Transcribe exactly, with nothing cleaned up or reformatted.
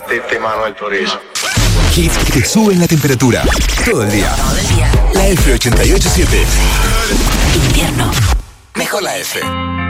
de, de Manuel Turizo. Hits que suben la temperatura todo el día. Todo el día. La F ochenta y ocho punto siete. Invierno. Mejor la F.